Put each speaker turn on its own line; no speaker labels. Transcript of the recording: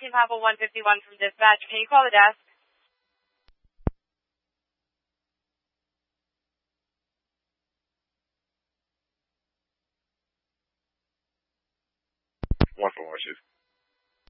18 Papa 151 from dispatch. Can you call the desk?
One for Chief.